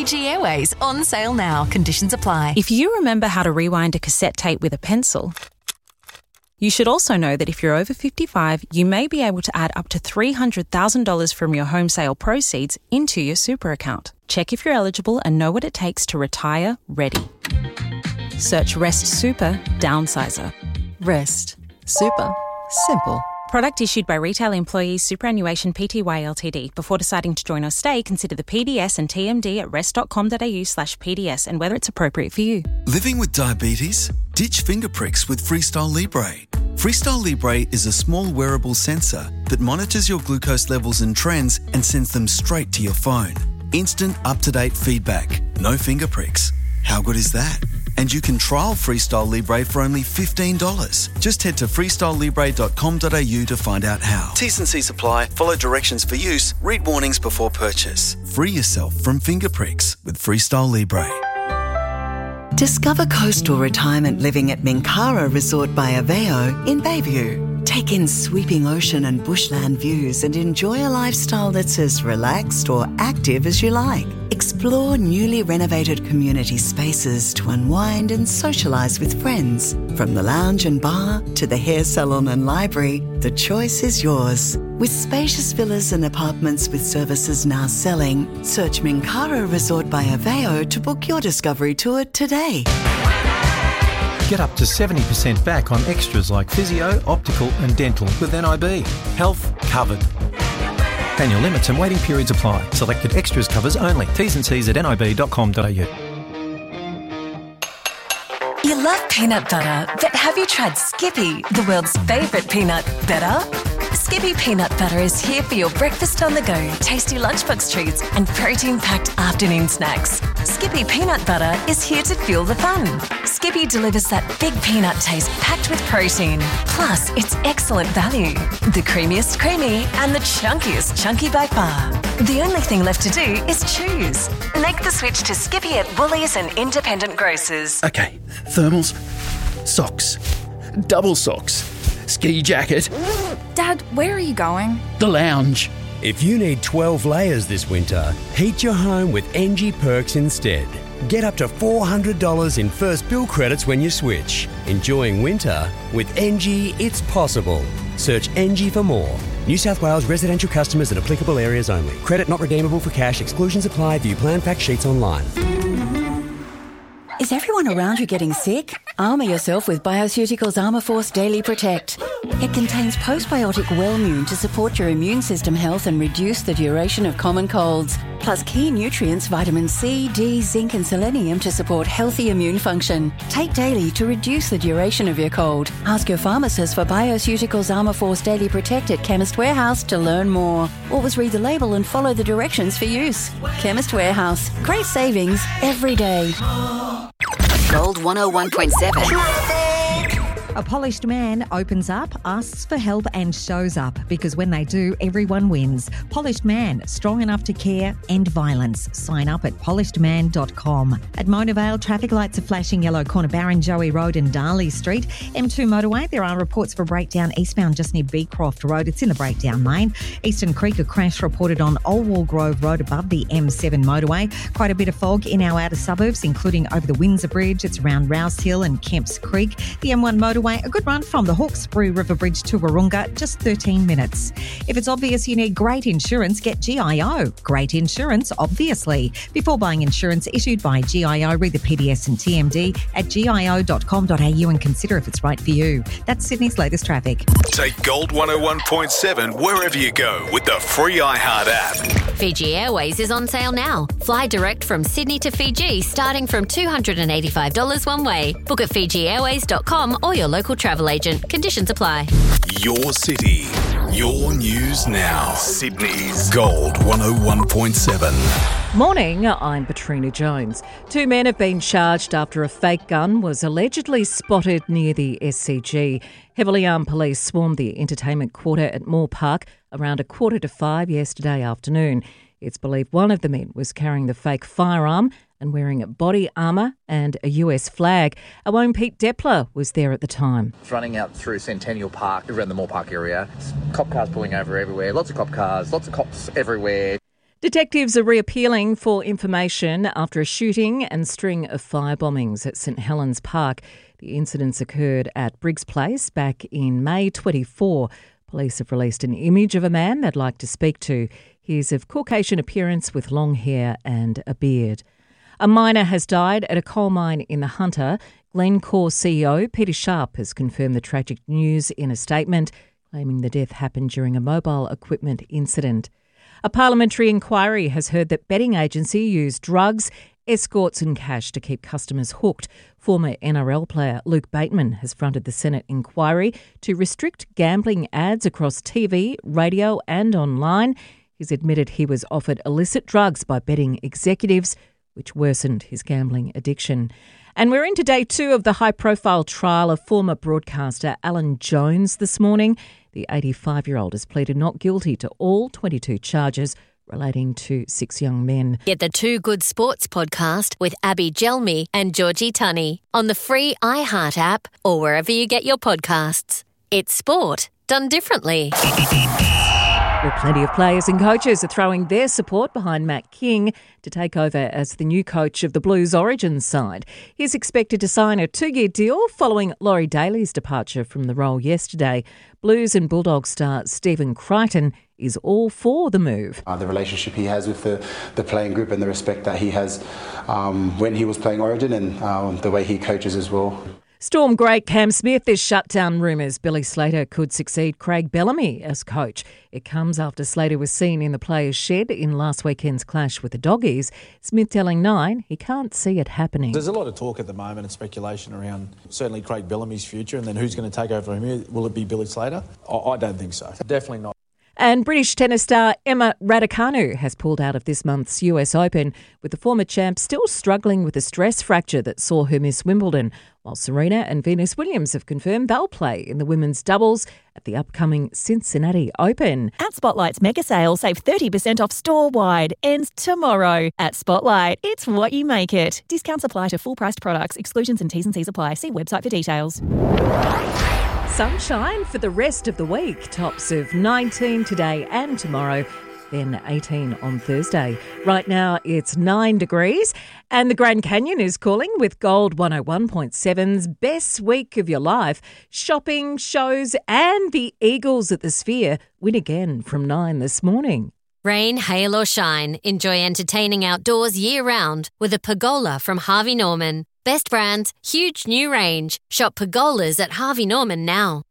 Fiji Airways, on sale now. Conditions apply. If you remember how to rewind a cassette tape with a pencil, you should also know that if you're over 55, you may be able to add up to $300,000 from your home sale proceeds into your super account. Check if you're eligible and know what it takes to retire ready. Search Rest Super Downsizer. Rest. Super. Simple. Product issued by Retail Employees Superannuation Pty Ltd. Before deciding to join or stay, consider the PDS and TMD at rest.com.au/PDS and whether it's appropriate for you. Living with diabetes? Ditch finger pricks with Freestyle Libre. Freestyle Libre is a small wearable sensor that monitors your glucose levels and trends and sends them straight to your phone. Instant, up-to-date feedback. No finger pricks. How good is that? And you can trial Freestyle Libre for only $15. Just head to freestylelibre.com.au to find out how. T's and C's apply. Follow directions for use. Read warnings before purchase. Free yourself from finger pricks with Freestyle Libre. Discover coastal retirement living at Minkara Resort by Aveo in Bayview. Take in sweeping ocean and bushland views and enjoy a lifestyle that's as relaxed or active as you like. Explore newly renovated community spaces to unwind and socialise with friends. From the lounge and bar to the hair salon and library, the choice is yours. With spacious villas and apartments with services now selling, search Minkara Resort by Aveo to book your discovery tour today. Get up to 70% back on extras like physio, optical and dental with NIB. Health covered. Annual limits and waiting periods apply. Selected extras covers only. T's and C's at nib.com.au. You love peanut butter, but have you tried Skippy, the world's favourite peanut butter? Skippy peanut butter is here for your breakfast on the go, tasty lunchbox treats and protein-packed afternoon snacks. Skippy peanut butter is here to fuel the fun. Skippy delivers that big peanut taste packed with protein. Plus, it's excellent value. The creamiest creamy and the chunkiest chunky by far. The only thing left to do is choose. Make the switch to Skippy at Woolies and independent grocers. Okay, thermals, socks, double socks, ski jacket. Dad, where are you going? The lounge. If you need 12 layers this winter, heat your home with NG Perks instead. Get up to $400 in first bill credits when you switch. Enjoying winter? With NG, it's possible. Search NG for more. New South Wales residential customers in applicable areas only. Credit not redeemable for cash. Exclusions apply. View plan fact sheets online. Is everyone around you getting sick? Armour yourself with Bioceuticals Armour Force Daily Protect. It contains postbiotic Wellmune to support your immune system health and reduce the duration of common colds. Plus key nutrients vitamin C, D, zinc and selenium to support healthy immune function. Take daily to reduce the duration of your cold. Ask your pharmacist for Bioceuticals Armour Force Daily Protect at Chemist Warehouse to learn more. Always read the label and follow the directions for use. Chemist Warehouse. Great savings every day. Gold 101.7. A polished man opens up, asks for help and shows up because when they do, everyone wins. Polished Man, strong enough to care, end violence. Sign up at polishedman.com. At Mona Vale, traffic lights are flashing yellow corner Barrenjoey Road and Darley Street. M2 motorway, there are reports for breakdown eastbound just near Beecroft Road. It's in the breakdown lane. Eastern Creek, a crash reported on Old Wall Grove Road above the M7 motorway. Quite a bit of fog in our outer suburbs, including over the Windsor Bridge. It's around Rouse Hill and Kemps Creek. The M1 motorway, a good run from the Hawkesbury River Bridge to Wahroonga, just 13 minutes. If it's obvious you need great insurance, get GIO. Great insurance, obviously. Before buying insurance issued by GIO, read the PDS and TMD at gio.com.au and consider if it's right for you. That's Sydney's latest traffic. Take Gold 101.7 wherever you go with the free iHeart app. Fiji Airways is on sale now. Fly direct from Sydney to Fiji starting from $285 one way. Book at FijiAirways.com or your local travel agent. Conditions apply. Your city, your news now. Sydney's Gold 101.7. Morning, I'm Patrina Jones. 2 men have been charged after a fake gun was allegedly spotted near the SCG. Heavily armed police swarmed the entertainment quarter at Moore Park around 4:45 yesterday afternoon. It's believed one of the men was carrying the fake firearm and wearing body armour and a US flag. Our own Pete Depler was there at the time. It's running out through Centennial Park, around the Moore Park area. Cop cars pulling over everywhere, lots of cop cars, lots of cops everywhere. Detectives are reappealing for information after a shooting and string of fire bombings at St Helens Park. The incidents occurred at Briggs Place back in May 24. Police have released an image of a man they'd like to speak to. He's of Caucasian appearance with long hair and a beard. A miner has died at a coal mine in the Hunter. Glencore CEO Peter Sharp has confirmed the tragic news in a statement, claiming the death happened during a mobile equipment incident. A parliamentary inquiry has heard that betting agency used drugs, escorts and cash to keep customers hooked. Former NRL player Luke Bateman has fronted the Senate inquiry to restrict gambling ads across TV, radio and online. He's admitted he was offered illicit drugs by betting executives, which worsened his gambling addiction. And we're into day 2 of the high-profile trial of former broadcaster Alan Jones this morning. The 85-year-old has pleaded not guilty to all 22 charges relating to 6 young men. Get the Two Good Sports podcast with Abby Gelmi and Georgie Tunney on the free iHeart app or wherever you get your podcasts. It's sport done differently. Well, plenty of players and coaches are throwing their support behind Matt King to take over as the new coach of the Blues Origin side. He's expected to sign a 2-year deal following Laurie Daly's departure from the role yesterday. Blues and Bulldogs star Stephen Crichton is all for the move. The relationship he has with the playing group and the respect that he has when he was playing Origin and the way he coaches as well. Storm great Cam Smith has shut down rumours Billy Slater could succeed Craig Bellamy as coach. It comes after Slater was seen in the players' shed in last weekend's clash with the Doggies. Smith telling Nine he can't see it happening. There's a lot of talk at the moment and speculation around certainly Craig Bellamy's future and then who's going to take over from him. Will it be Billy Slater? I don't think so. Definitely not. And British tennis star Emma Raducanu has pulled out of this month's US Open, with the former champ still struggling with a stress fracture that saw her miss Wimbledon, while Serena and Venus Williams have confirmed they'll play in the women's doubles at the upcoming Cincinnati Open. At Spotlight's mega sale, save 30% off store-wide. Ends tomorrow. At Spotlight, it's what you make it. Discounts apply to full-priced products. Exclusions and T's and C's apply. See website for details. Sunshine for the rest of the week. Tops of 19 today and tomorrow, then 18 on Thursday. Right now it's 9 degrees and the Grand Canyon is calling with Gold 101.7's Best Week of Your Life. Shopping, shows and the Eagles at the Sphere win again from 9 this morning. Rain, hail or shine, enjoy entertaining outdoors year-round with a pergola from Harvey Norman. Best brands, huge new range. Shop pergolas at Harvey Norman now.